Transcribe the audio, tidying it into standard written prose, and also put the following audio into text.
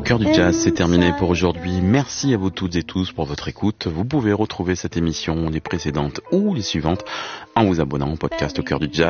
Cœur du Jazz, c'est terminé pour aujourd'hui. Merci à vous toutes et tous pour votre écoute. Vous pouvez retrouver cette émission, les précédentes ou les suivantes, en vous abonnant au podcast au Cœur du Jazz.